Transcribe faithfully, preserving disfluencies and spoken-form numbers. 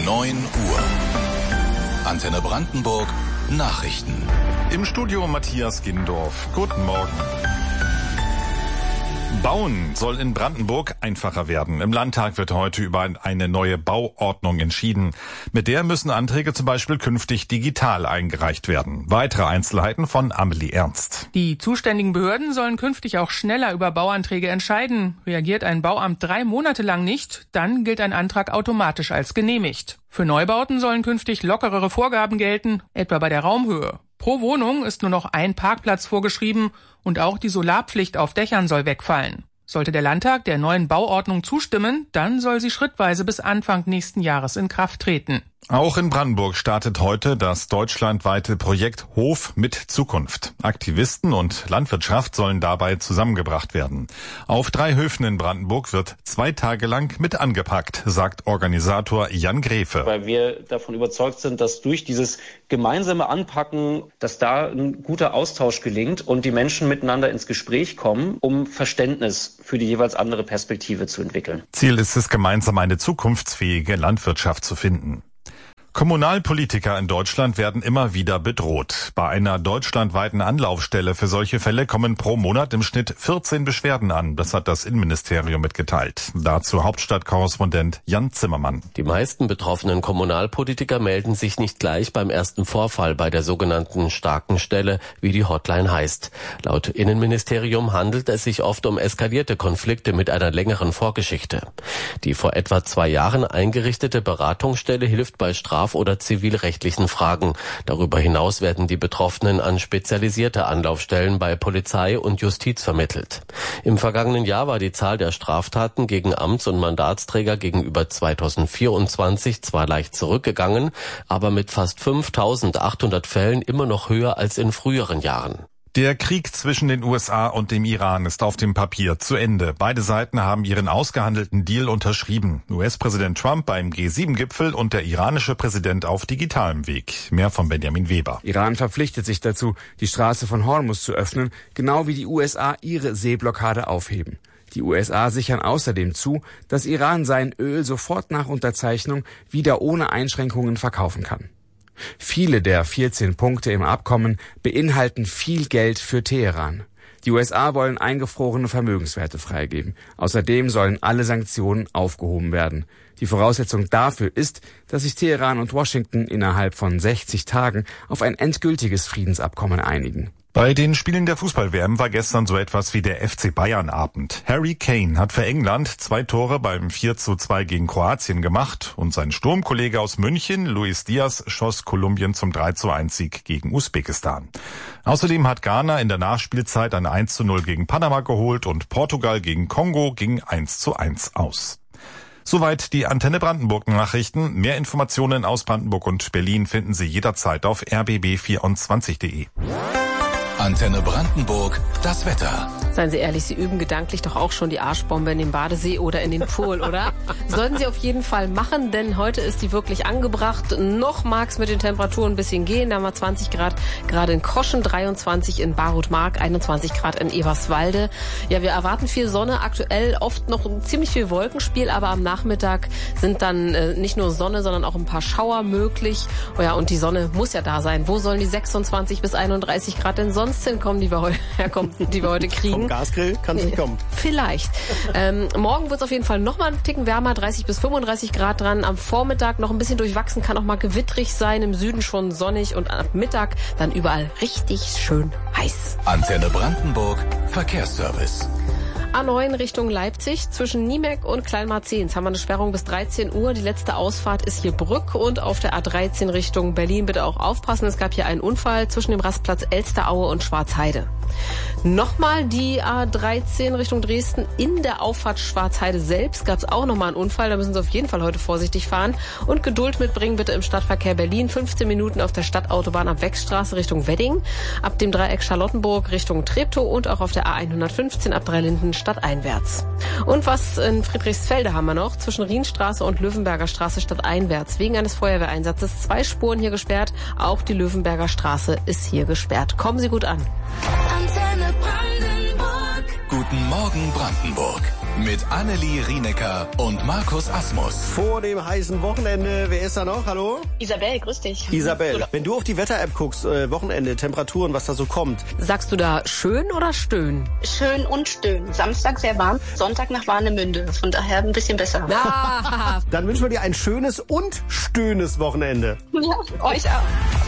neun Uhr. Antenne Brandenburg Nachrichten. Im Studio Matthias Gindorf. Guten Morgen. Bauen soll in Brandenburg einfacher werden. Im Landtag wird heute über eine neue Bauordnung entschieden. Mit der müssen Anträge zum Beispiel künftig digital eingereicht werden. Weitere Einzelheiten von Amelie Ernst. Die zuständigen Behörden sollen künftig auch schneller über Bauanträge entscheiden. Reagiert ein Bauamt drei Monate lang nicht, dann gilt ein Antrag automatisch als genehmigt. Für Neubauten sollen künftig lockerere Vorgaben gelten, etwa bei der Raumhöhe. Pro Wohnung ist nur noch ein Parkplatz vorgeschrieben und auch die Solarpflicht auf Dächern soll wegfallen. Sollte der Landtag der neuen Bauordnung zustimmen, dann soll sie schrittweise bis Anfang nächsten Jahres in Kraft treten. Auch in Brandenburg startet heute das deutschlandweite Projekt Hof mit Zukunft. Aktivisten und Landwirtschaft sollen dabei zusammengebracht werden. Auf drei Höfen in Brandenburg wird zwei Tage lang mit angepackt, sagt Organisator Jan Gräfe. Weil wir davon überzeugt sind, dass durch dieses gemeinsame Anpacken, dass da ein guter Austausch gelingt und die Menschen miteinander ins Gespräch kommen, um Verständnis für die jeweils andere Perspektive zu entwickeln. Ziel ist es, gemeinsam eine zukunftsfähige Landwirtschaft zu finden. Kommunalpolitiker in Deutschland werden immer wieder bedroht. Bei einer deutschlandweiten Anlaufstelle für solche Fälle kommen pro Monat im Schnitt vierzehn Beschwerden an. Das hat das Innenministerium mitgeteilt. Dazu Hauptstadtkorrespondent Jan Zimmermann. Die meisten betroffenen Kommunalpolitiker melden sich nicht gleich beim ersten Vorfall bei der sogenannten starken Stelle, wie die Hotline heißt. Laut Innenministerium handelt es sich oft um eskalierte Konflikte mit einer längeren Vorgeschichte. Die vor etwa zwei Jahren eingerichtete Beratungsstelle hilft bei Straf- oder zivilrechtlichen Fragen. Darüber hinaus werden die Betroffenen an spezialisierte Anlaufstellen bei Polizei und Justiz vermittelt. Im vergangenen Jahr war die Zahl der Straftaten gegen Amts- und Mandatsträger gegenüber zweitausendvierundzwanzig zwar leicht zurückgegangen, aber mit fast fünftausendachthundert Fällen immer noch höher als in früheren Jahren. Der Krieg zwischen den U S A und dem Iran ist auf dem Papier zu Ende. Beide Seiten haben ihren ausgehandelten Deal unterschrieben. U S-Präsident Trump beim G sieben Gipfel und der iranische Präsident auf digitalem Weg. Mehr von Benjamin Weber. Iran verpflichtet sich dazu, die Straße von Hormuz zu öffnen, genau wie die U S A ihre Seeblockade aufheben. Die U S A sichern außerdem zu, dass Iran sein Öl sofort nach Unterzeichnung wieder ohne Einschränkungen verkaufen kann. Viele der vierzehn Punkte im Abkommen beinhalten viel Geld für Teheran. Die U S A wollen eingefrorene Vermögenswerte freigeben. Außerdem sollen alle Sanktionen aufgehoben werden. Die Voraussetzung dafür ist, dass sich Teheran und Washington innerhalb von sechzig Tagen auf ein endgültiges Friedensabkommen einigen. Bei den Spielen der Fußball-W M war gestern so etwas wie der F C Bayern-Abend. Harry Kane hat für England zwei Tore beim vier zu zwei gegen Kroatien gemacht und sein Sturmkollege aus München, Luis Diaz, schoss Kolumbien zum drei zu eins Sieg gegen Usbekistan. Außerdem hat Ghana in der Nachspielzeit ein eins zu null gegen Panama geholt und Portugal gegen Kongo ging eins zu eins aus. Soweit die Antenne Brandenburg Nachrichten. Mehr Informationen aus Brandenburg und Berlin finden Sie jederzeit auf r b b vierundzwanzig punkt de. Antenne Brandenburg, das Wetter. Seien Sie ehrlich, Sie üben gedanklich doch auch schon die Arschbombe in den Badesee oder in den Pool, oder? Sollten Sie auf jeden Fall machen, denn heute ist die wirklich angebracht. Noch mag es mit den Temperaturen ein bisschen gehen. Da haben wir zwanzig Grad gerade in Kroschen, dreiundzwanzig in Barut-Mark, einundzwanzig Grad in Eberswalde. Ja, wir erwarten viel Sonne, aktuell oft noch ziemlich viel Wolkenspiel, aber am Nachmittag sind dann äh, nicht nur Sonne, sondern auch ein paar Schauer möglich. Oh ja, und die Sonne muss ja da sein. Wo sollen die sechsundzwanzig bis einunddreißig Grad denn sonst hinkommen, die wir heute, herkommen, die wir heute kriegen? Vom Gasgrill kann es hinkommen. Vielleicht. Ähm, morgen wird es auf jeden Fall noch mal einen Ticken wärmer, dreißig bis fünfunddreißig Grad dran. Am Vormittag noch ein bisschen durchwachsen, kann auch mal gewittrig sein. Im Süden schon sonnig und ab Mittag dann überall richtig schön heiß. Antenne Brandenburg, Verkehrsservice. A neun Richtung Leipzig, zwischen Niemek und Kleinmarzehns haben wir eine Sperrung bis dreizehn Uhr. Die letzte Ausfahrt ist hier Brück und auf der A dreizehn Richtung Berlin bitte auch aufpassen. Es gab hier einen Unfall zwischen dem Rastplatz Elsteraue und Schwarzheide. Nochmal die A dreizehn Richtung Dresden. In der Auffahrt Schwarzheide selbst gab es auch nochmal einen Unfall. Da müssen Sie auf jeden Fall heute vorsichtig fahren. Und Geduld mitbringen bitte im Stadtverkehr Berlin. fünfzehn Minuten auf der Stadtautobahn ab Wechstraße Richtung Wedding. Ab dem Dreieck Charlottenburg Richtung Treptow und auch auf der A hundertfünfzehn ab Dreilinden stadteinwärts. Und was in Friedrichsfelde haben wir noch? Zwischen Rienstraße und Löwenberger Straße stadteinwärts. Wegen eines Feuerwehreinsatzes zwei Spuren hier gesperrt. Auch die Löwenberger Straße ist hier gesperrt. Kommen Sie gut an. Antenne Brandenburg. Guten Morgen Brandenburg. Mit Annelie Rienecker und Markus Asmus. Vor dem heißen Wochenende, wer ist da noch? Hallo? Isabel, grüß dich. Isabel, wenn du auf die Wetter-App guckst, äh, Wochenende, Temperaturen, was da so kommt. Sagst du da schön oder stöhn? Schön und stöhn. Samstag sehr warm, Sonntag nach Warnemünde. Von daher ein bisschen besser. Ah. Dann wünschen wir dir ein schönes und stöhnes Wochenende. Ja, euch auch.